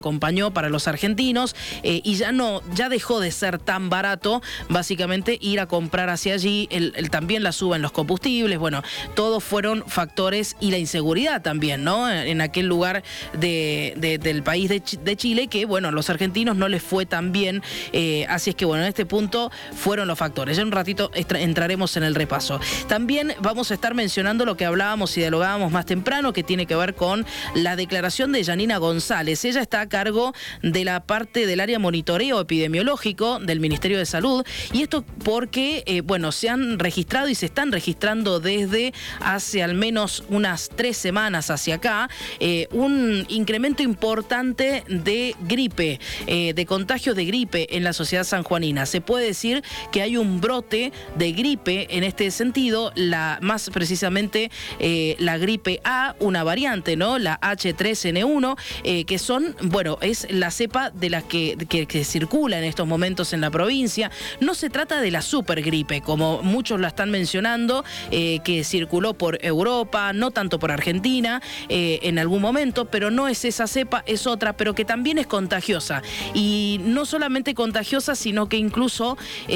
acompañó para los argentinos y ya dejó de ser tan barato básicamente ir a comprar hacia allí, también la suba en los combustibles, bueno, todos fueron factores, y la inseguridad también, ¿no? En aquel lugar del país de Chile, que bueno, a los argentinos no les fue tan bien, así es que bueno, en este punto fueron los factores. Ya en un ratito entraremos en el repaso. También vamos a estar mencionando lo que hablábamos y dialogábamos más temprano, que tiene que ver con la declaración de Yanina González. Ella está a cargo de la parte del área monitoreo epidemiológico del Ministerio de Salud, y esto porque, bueno, se han registrado y se están registrando desde hace al menos unas 3 semanas hacia acá, un incremento importante de gripe, de contagios de gripe en la sociedad sanjuanina. Se puede decir que hay un brote de gripe en este sentido, más precisamente la gripe A, una variante, ¿no? La H3N1, que son, bueno, es la cepa de las que circula en estos momentos en la provincia. No se trata de la supergripe, como muchos la están mencionando, que circuló por Europa, no tanto por Argentina, en algún momento, pero no es esa cepa, es otra, pero que también es contagiosa. Y no solamente contagiosa, sino que incluso,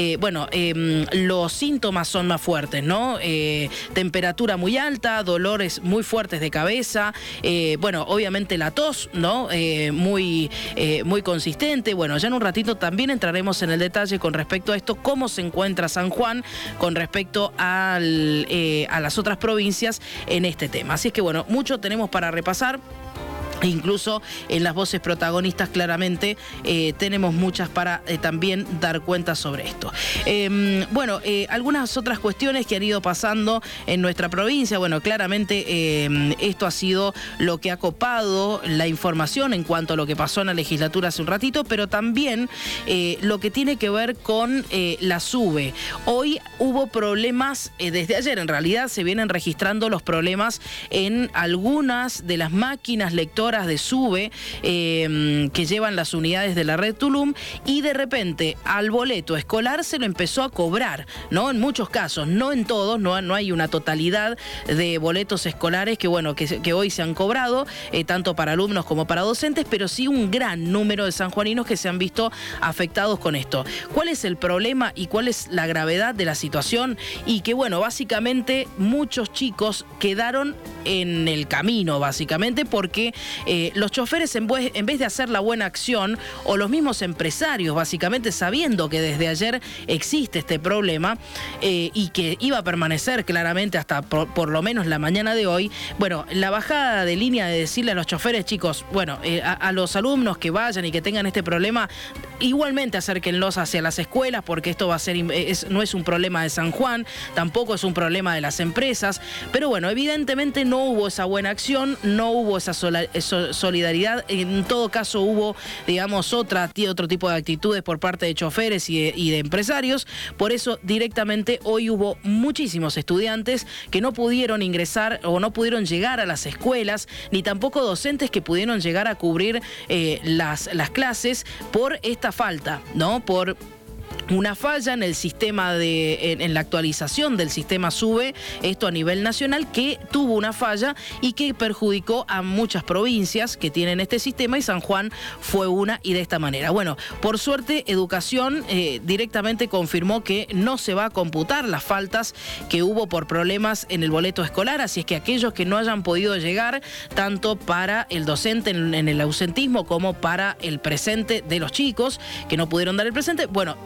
los síntomas son más fuertes, ¿no? Temperatura muy alta, dolores muy fuertes de cabeza, obviamente la tos, ¿no? Muy consistente. Bueno, ya en un ratito también entraremos en el detalle con respecto a esto, cómo se encuentra San Juan con respecto a las otras provincias en este tema. Así es que bueno, mucho tenemos para repasar. Incluso en las voces protagonistas claramente tenemos muchas para también dar cuenta sobre esto. Algunas otras cuestiones que han ido pasando en nuestra provincia. Bueno, claramente esto ha sido lo que ha copado la información en cuanto a lo que pasó en la legislatura hace un ratito, pero también lo que tiene que ver con la SUBE. Hoy hubo problemas, desde ayer en realidad se vienen registrando los problemas en algunas de las máquinas lectoras de SUBE que llevan las unidades de la red Tulum, y de repente al boleto escolar se lo empezó a cobrar, ¿no? En muchos casos, no en todos, no hay una totalidad de boletos escolares que hoy se han cobrado, tanto para alumnos como para docentes, pero sí un gran número de sanjuaninos que se han visto afectados con esto. ¿Cuál es el problema y cuál es la gravedad de la situación? Y que bueno, básicamente muchos chicos quedaron en el camino, básicamente porque los choferes, en vez de hacer la buena acción, o los mismos empresarios, básicamente sabiendo que desde ayer existe este problema y que iba a permanecer claramente hasta por lo menos la mañana de hoy, bueno, la bajada de línea de decirle a los choferes, chicos, bueno, a los alumnos que vayan y que tengan este problema, igualmente acérquenlos hacia las escuelas, porque esto va a ser no es un problema de San Juan, tampoco es un problema de las empresas, pero bueno, evidentemente no hubo esa buena acción, no hubo esa solidaridad. En todo caso hubo, digamos, otro tipo de actitudes por parte de choferes y de empresarios. Por eso directamente hoy hubo muchísimos estudiantes que no pudieron ingresar o no pudieron llegar a las escuelas, ni tampoco docentes que pudieron llegar a cubrir las clases por esta falta, ¿no? Por una falla en el sistema en la actualización del sistema SUBE, esto a nivel nacional, que tuvo una falla y que perjudicó a muchas provincias que tienen este sistema, y San Juan fue una, y de esta manera. Bueno, por suerte, Educación directamente confirmó que no se va a computar las faltas que hubo por problemas en el boleto escolar, así es que aquellos que no hayan podido llegar, tanto para el docente en el ausentismo como para el presente de los chicos que no pudieron dar el presente, bueno,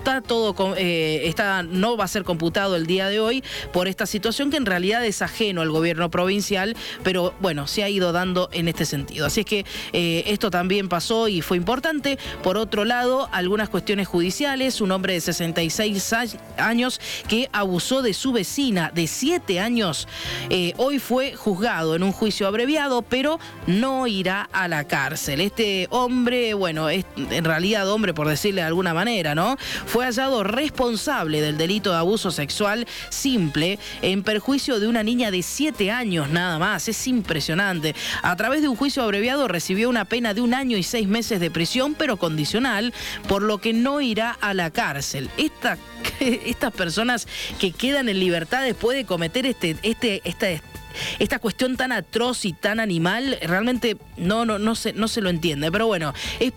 no va a ser computado el día de hoy por esta situación que en realidad es ajeno al gobierno provincial, pero bueno, se ha ido dando en este sentido. Así es que esto también pasó y fue importante. Por otro lado, algunas cuestiones judiciales. Un hombre de 66 años que abusó de su vecina de 7 años, hoy fue juzgado en un juicio abreviado, pero no irá a la cárcel. Este hombre, bueno, es en realidad hombre por decirle de alguna manera, ¿no? Fue hallado responsable del delito de abuso sexual simple en perjuicio de una niña de 7 años nada más. Es impresionante. A través de un juicio abreviado recibió una pena de 1 año y 6 meses de prisión, pero condicional, por lo que no irá a la cárcel. Estas personas que quedan en libertad después de cometer esta cuestión tan atroz y tan animal, realmente no se lo entiende. Pero bueno, es